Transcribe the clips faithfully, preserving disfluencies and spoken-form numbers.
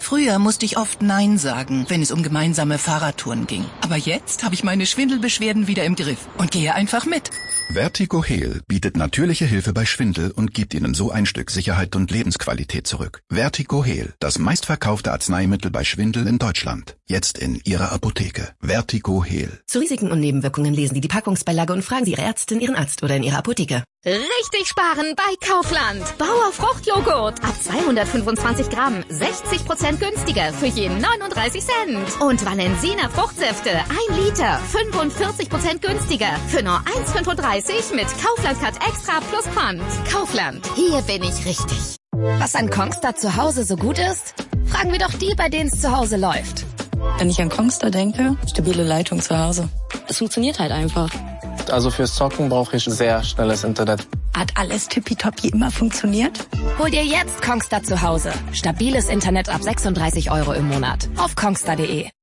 Früher musste ich oft Nein sagen, wenn es um gemeinsame Fahrradtouren ging. Aber jetzt habe ich meine Schwindelbeschwerden wieder im Griff und gehe einfach mit. Vertigo Heal bietet natürliche Hilfe bei Schwindel und gibt Ihnen so ein Stück Sicherheit und Lebensqualität zurück. Vertigo Heal, das meistverkaufte Arzneimittel bei Schwindel in Deutschland. Jetzt in Ihrer Apotheke. Vertigo Heal. Zu Risiken und Nebenwirkungen lesen Sie die Packungsbeilage und fragen Sie Ihre Ärztin, Ihren Arzt oder in Ihrer Apotheke. Richtig sparen bei Kaufland. Bauer Fruchtjoghurt ab zweihundertfünfundzwanzig Gramm, sechzig Prozent günstiger für je neununddreißig Cent. Und Valensina Fruchtsäfte, ein Liter, fünfundvierzig Prozent günstiger für nur eins Komma fünfunddreißig mit Kaufland Cut Extra plus Pfand. Kaufland, hier bin ich richtig. Was an Kongstar zu Hause so gut ist? Fragen wir doch die, bei denen es zu Hause läuft. Wenn ich an Kongstar denke, stabile Leitung zu Hause. Es funktioniert halt einfach. Also fürs Zocken brauche ich sehr schnelles Internet. Hat alles tippitoppi immer funktioniert? Hol dir jetzt Kongstar zu Hause. Stabiles Internet ab sechsunddreißig Euro im Monat. Auf kongstar punkt de.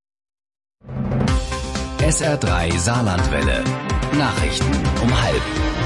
S R drei Saarlandwelle. Nachrichten um halb.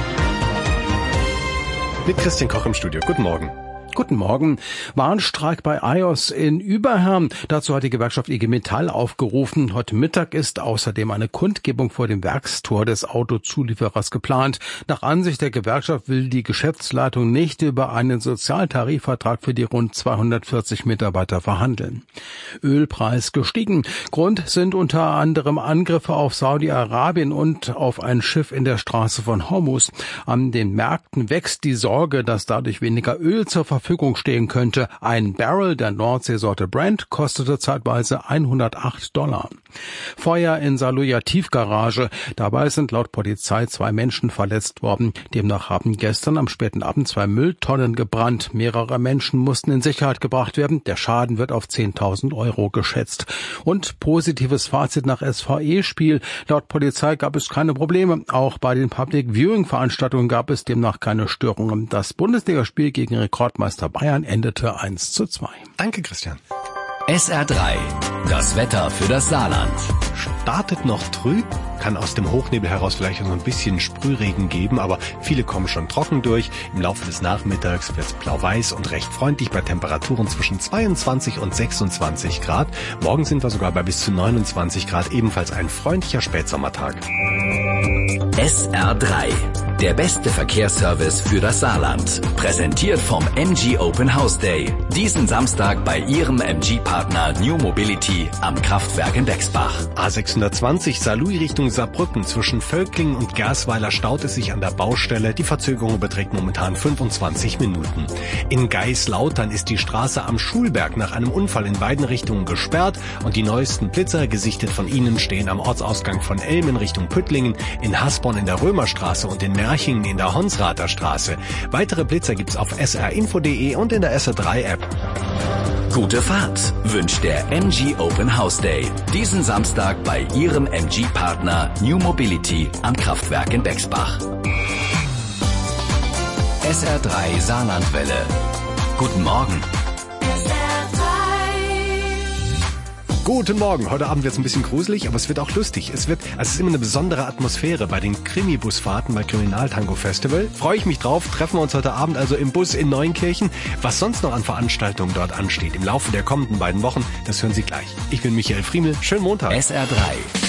Mit Christian Koch im Studio. Guten Morgen. Guten Morgen. Warnstreik bei I O S in Überherm. Dazu hat die Gewerkschaft I G Metall aufgerufen. Heute Mittag ist außerdem eine Kundgebung vor dem Werkstor des Autozulieferers geplant. Nach Ansicht der Gewerkschaft will die Geschäftsleitung nicht über einen Sozialtarifvertrag für die rund zweihundertvierzig Mitarbeiter verhandeln. Ölpreis gestiegen. Grund sind unter anderem Angriffe auf Saudi-Arabien und auf ein Schiff in der Straße von Hormuz. An den Märkten wächst die Sorge, dass dadurch weniger Öl zur Verfügung stehen könnte. Ein Barrel der Nordseesorte Brent kostete zeitweise hundertacht Dollar. Feuer in Saarlouier Tiefgarage. Dabei sind laut Polizei zwei Menschen verletzt worden. Demnach haben gestern am späten Abend zwei Mülltonnen gebrannt. Mehrere Menschen mussten in Sicherheit gebracht werden. Der Schaden wird auf zehntausend Euro geschätzt. Und positives Fazit nach S V E-Spiel. Laut Polizei gab es keine Probleme. Auch bei den Public Viewing-Veranstaltungen gab es demnach keine Störungen. Das Bundesligaspiel gegen Rekordmeister Bayern endete eins zu zwei. Danke, Christian. S R drei. Das Wetter für das Saarland. Startet noch trüb, kann aus dem Hochnebel heraus vielleicht so ein bisschen Sprühregen geben, aber viele kommen schon trocken durch. Im Laufe des Nachmittags wird es blau-weiß und recht freundlich bei Temperaturen zwischen zweiundzwanzig und sechsundzwanzig Grad. Morgen sind wir sogar bei bis zu neunundzwanzig Grad, ebenfalls ein freundlicher Spätsommertag. S R drei. Der beste Verkehrsservice für das Saarland. Präsentiert vom M G Open House Day. Diesen Samstag bei Ihrem M G-Partner New Mobility am Kraftwerk in Bexbach. A sechshundertzwanzig Saarlouis Richtung Saarbrücken. Zwischen Völklingen und Gersweiler staut es sich an der Baustelle. Die Verzögerung beträgt momentan fünfundzwanzig Minuten. In Geislautern ist die Straße am Schulberg nach einem Unfall in beiden Richtungen gesperrt und die neuesten Blitzer, gesichtet von Ihnen, stehen am Ortsausgang von Elm in Richtung Püttlingen, in Hasborn in der Römerstraße und in Merchingen in der Honsrather Straße. Weitere Blitzer gibt's auf s r info punkt de und in der S R drei App. Gute Fahrt wünscht der M G Open House Day. Diesen Samstag bei Ihrem M G-Partner New Mobility am Kraftwerk in Bexbach. S R drei Saarlandwelle. Guten Morgen. Guten Morgen. Heute Abend wird es ein bisschen gruselig, aber es wird auch lustig. Es wird, also es ist immer eine besondere Atmosphäre bei den Krimi-Busfahrten bei Kriminaltango Festival. Freue ich mich drauf. Treffen wir uns heute Abend also im Bus in Neunkirchen. Was sonst noch an Veranstaltungen dort ansteht im Laufe der kommenden beiden Wochen, das hören Sie gleich. Ich bin Michael Friemel. Schönen Montag. S R drei.